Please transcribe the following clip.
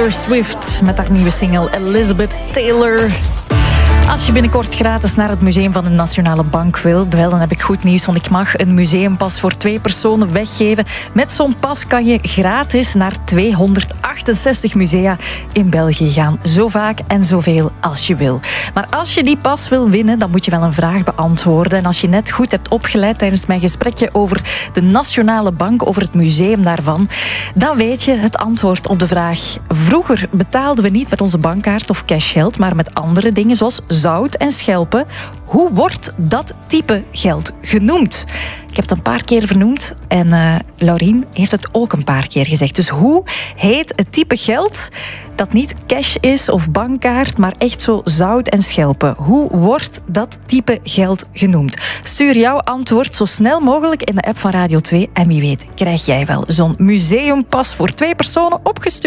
Taylor Swift met haar nieuwe single Elizabeth Taylor. Als je binnenkort gratis naar het Museum van de Nationale Bank wil, dan heb ik goed nieuws, want ik mag een museumpas voor 2 personen weggeven. Met zo'n pas kan je gratis naar 268 musea in België gaan. Zo vaak en zoveel als je wil. Maar als je die pas wil winnen, dan moet je wel een vraag beantwoorden. En als je net goed hebt opgeleid tijdens mijn gesprekje over de Nationale Bank, over het museum daarvan, dan weet je het antwoord op de vraag. Vroeger betaalden we niet met onze bankkaart of cashgeld, maar met andere dingen zoals zout en schelpen. Hoe wordt dat type geld genoemd? Ik heb het een paar keer vernoemd en Laurien heeft het ook een paar keer gezegd. Dus hoe heet het type geld dat niet cash is of bankkaart, maar echt zo zout en schelpen? Hoe wordt dat type geld genoemd? Stuur jouw antwoord zo snel mogelijk in de app van Radio 2 en wie weet krijg jij wel zo'n museumpas voor 2 personen opgestuurd.